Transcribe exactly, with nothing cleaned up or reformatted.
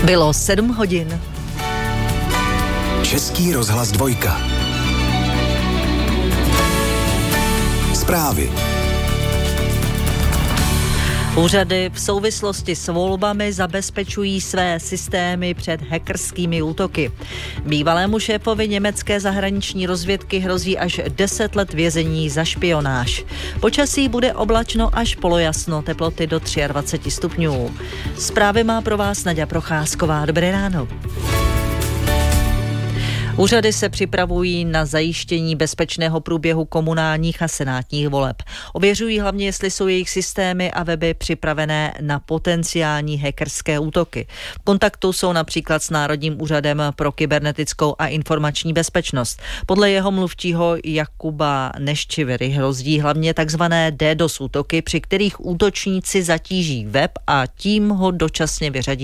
Bylo sedm hodin. Český rozhlas dvojka. Zprávy. Úřady v souvislosti s volbami zabezpečují své systémy před hackerskými útoky. Bývalému šéfovi německé zahraniční rozvědky hrozí až deset let vězení za špionáž. Počasí bude oblačno až polojasno, teploty do dvacet tři stupňů. Zprávy má pro vás Naďa Procházková. Dobré ráno. Úřady se připravují na zajištění bezpečného průběhu komunálních a senátních voleb. Ověřují hlavně, jestli jsou jejich systémy a weby připravené na potenciální hackerské útoky. V kontaktu jsou například s Národním úřadem pro kybernetickou a informační bezpečnost. Podle jeho mluvčího Jakuba Neščivery hrozí hlavně takzvané DDoS útoky, při kterých útočníci zatíží web a tím ho dočasně vyřadí